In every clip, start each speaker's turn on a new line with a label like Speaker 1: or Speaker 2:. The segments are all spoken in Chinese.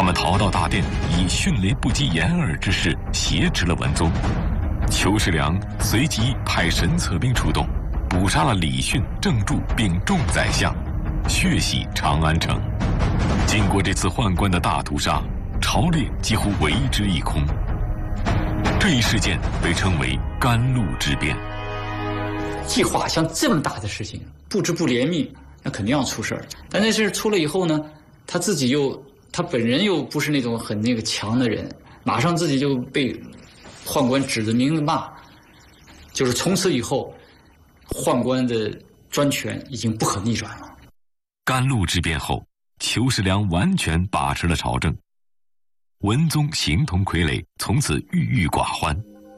Speaker 1: 他们逃到大殿，以迅雷不及掩耳之势挟持了文宗。邱世良随即派神策兵出动，捕杀了李训、郑注并众宰相，血洗长安城。经过这次宦官的大屠杀，朝列几乎为之一空。这一事件被称为甘露之变。
Speaker 2: 计划像这么大的事情，布置不严密，那肯定要出事儿。但那事出了以后呢，他本人又不是那种很强的人，马上自己就被宦官指着名字骂，就是从此以后，宦官的专权已经不可逆转了。
Speaker 1: 甘露之变后，邱世良完全把持了朝政，文宗形同傀儡，从此郁郁寡欢。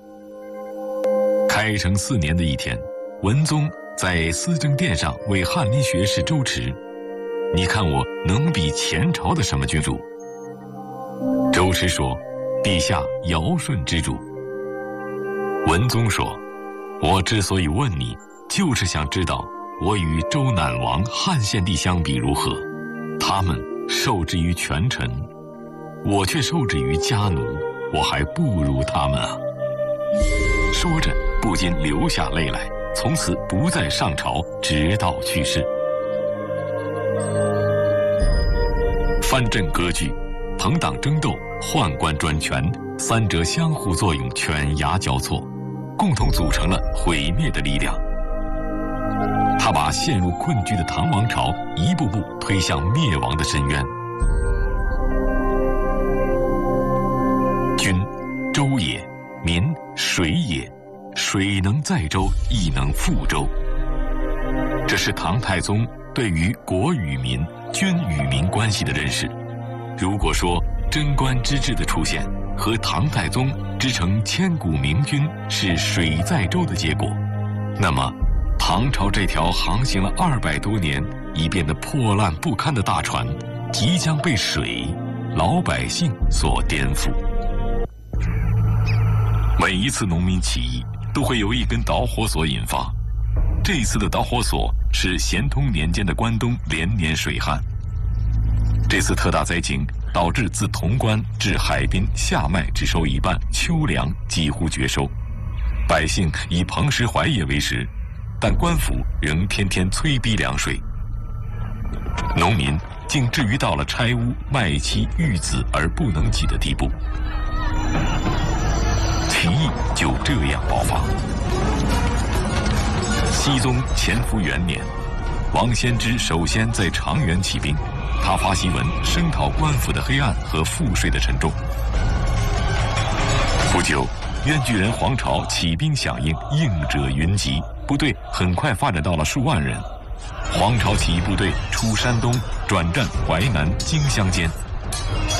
Speaker 1: 开成4年的一天，文宗在思政殿上为翰林学士周持：“你看我能比前朝的什么君主？”周持说：“陛下尧舜之主。”文宗说：“我之所以问你，就是想知道我与周赧王、汉献帝相比如何？他们受制于权臣，我却受制于家奴，我还不如他们啊！”说着不禁流下泪来，从此不再上朝，直到去世。藩镇割据、朋党争斗、宦官专权，三者相互作用，犬牙交错，共同组成了毁灭的力量。他把陷入困局的唐王朝一步步推向灭亡的深渊。君，周也；民，水也。水能载舟，亦能覆舟。这是唐太宗对于国与民、君与民关系的认识。如果说贞观之治的出现和唐太宗织成千古明君是水载舟的结果，那么唐朝这条航行了200多年已变得破烂不堪的大船，即将被水、老百姓所颠覆。每一次农民起义都会由一根导火索引发，这一次的导火索是咸通年间的关东连年水旱。这次特大灾情导致自潼关至海滨夏麦只收一半，秋粮几乎绝收，百姓以蓬石槐叶为食，但官府仍天天催逼粮税，农民竟至于到了拆屋、卖妻、育子而不能给的地步。起义就这样爆发。熹宗乾伏元年，王仙芝首先在长垣起兵，他发檄文声讨官府的黑暗和赋税的沉重。不久，冤居人黄巢起兵响应，应者云集，部队很快发展到了数万人。黄巢起义部队出山东，转战淮南、荆襄间，